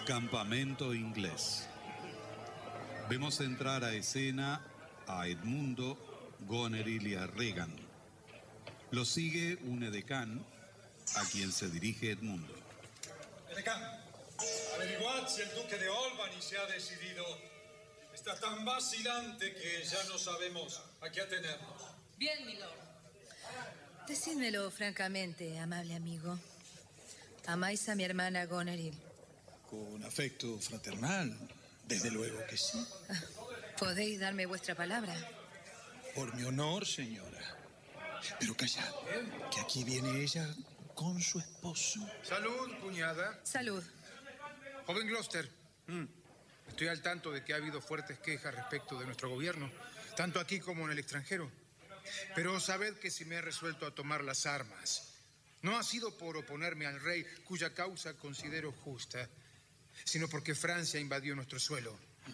Campamento inglés. Vemos entrar a escena a Edmundo, Goneril y a Regan. Lo sigue un edecán, a quien se dirige Edmundo. Edecán, averiguad si el duque de Albany se ha decidido. Está tan vacilante que ya no sabemos a qué atenernos. Bien, milord. Decídmelo francamente, amable amigo. ¿Amáis a mi hermana Goneril? Con afecto fraternal, desde luego que sí. ¿Podéis darme vuestra palabra? Por mi honor, señora. Pero callad, que aquí viene ella con su esposo. Salud, cuñada. Salud. Joven Gloucester, estoy al tanto de que ha habido fuertes quejas respecto de nuestro gobierno, tanto aquí como en el extranjero. Pero sabed que si me he resuelto a tomar las armas, no ha sido por oponerme al rey, cuya causa considero justa, sino porque Francia invadió nuestro suelo.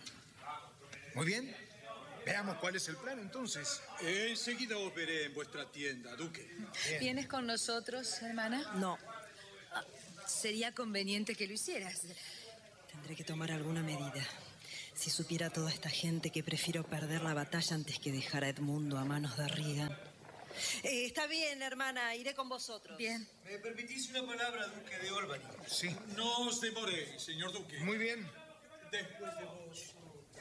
Muy bien, veamos cuál es el plan entonces. Enseguida os veré en vuestra tienda, duque. Bien. ¿Vienes con nosotros, hermana? No, Sería conveniente que lo hicieras. tendré que tomar alguna medida. Si supiera toda esta gente que prefiero perder la batalla antes que dejar a Edmundo a manos de Regan. Está bien, hermana, iré con vosotros. Bien. ¿Me permitís una palabra, duque de Albany? Sí. No os demoréis, señor duque. Muy bien. Después de vos.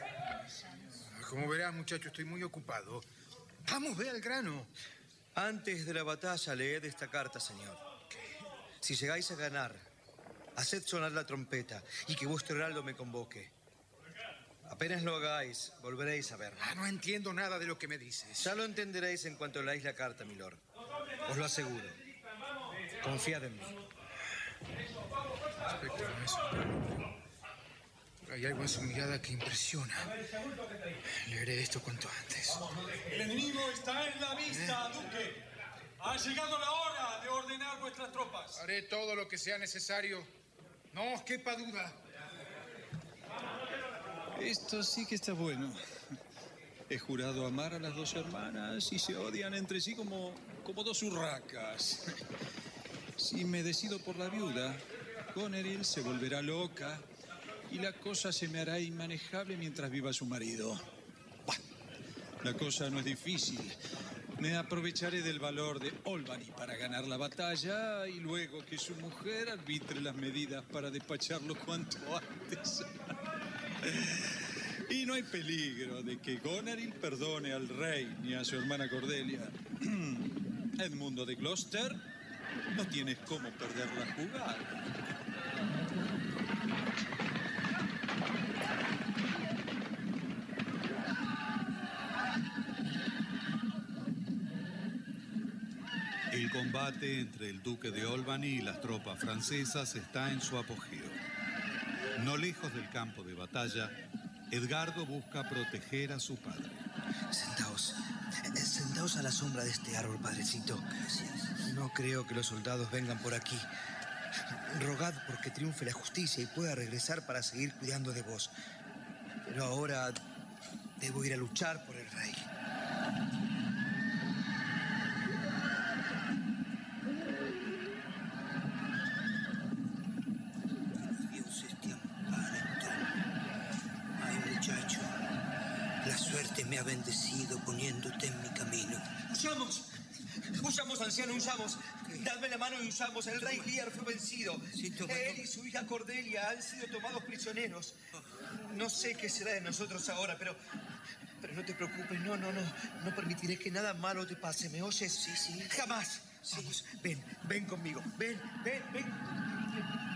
Como verás, muchacho, estoy muy ocupado. Vamos, ve al grano. Antes de la batalla, leed esta carta, señor. Si llegáis a ganar, haced sonar la trompeta y que vuestro heraldo me convoque. Apenas lo hagáis, volveréis a verme. No entiendo nada de lo que me dices. Ya lo entenderéis en cuanto leáis la carta, milord. Os lo aseguro. Confiad en mí. Respecto a eso, hay algo en su mirada que impresiona. Leeré esto cuanto antes. El enemigo está en la vista, duque. Ha llegado la hora de ordenar vuestras tropas. Haré todo lo que sea necesario. No os quepa duda. Esto sí que está bueno. He jurado amar a las dos hermanas y se odian entre sí como dos urracas. Si me decido por la viuda, Goneril se volverá loca y la cosa se me hará inmanejable mientras viva su marido. Bah, la cosa no es difícil. Me aprovecharé del valor de Albany para ganar la batalla y luego que su mujer arbitre las medidas para despacharlo cuanto antes. Y no hay peligro de que Goneril perdone al rey ni a su hermana Cordelia. Edmundo de Gloucester, no tienes cómo perder la jugada. El combate entre el duque de Albany y las tropas francesas está en su apogeo. No lejos del campo de batalla, Edgardo busca proteger a su padre. Sentaos a la sombra de este árbol, padrecito. Gracias. No creo que los soldados vengan por aquí. Rogad porque triunfe la justicia y pueda regresar para seguir cuidando de vos. Pero ahora debo ir a luchar por el rey. Dios te ampare en todo. Ay, muchacho, la suerte me ha bendecido poniéndote en mi camino. ¡Huyamos! ¡Huyamos, anciano, huyamos! Dadme la mano y huyamos. El rey Lear fue vencido. Él y su hija Cordelia han sido tomados prisioneros. No sé qué será de nosotros ahora, pero no te preocupes. No permitiré que nada malo te pase. ¿Me oyes? Sí. Jamás. Sí. Vamos, ven conmigo. Ven.